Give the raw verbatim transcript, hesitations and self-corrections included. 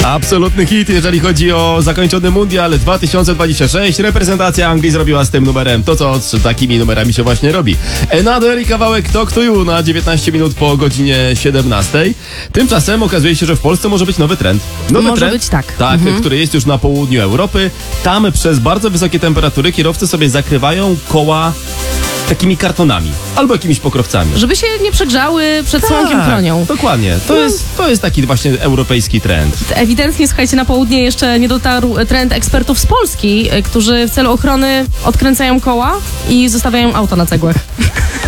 Absolutny hit, jeżeli chodzi o zakończony mundial dwa tysiące dwudziesty szósty. Reprezentacja Anglii zrobiła z tym numerem to, co z takimi numerami się właśnie robi. Another i kawałek Talk to You na dziewiętnaście minut po godzinie siedemnastej. Tymczasem okazuje się, że w Polsce może być nowy trend. Nowy może trend, być tak. Tak, Mhm. który jest już na południu Europy. Tam przez bardzo wysokie temperatury kierowcy sobie zakrywają koła takimi kartonami albo jakimiś pokrowcami. Żeby się nie przegrzały przed słonkiem chronią. Dokładnie. To, No. jest, to jest taki właśnie europejski trend. Ewidentnie, słuchajcie, na południe jeszcze nie dotarł trend ekspertów z Polski, którzy w celu ochrony odkręcają koła i zostawiają auto na cegłach.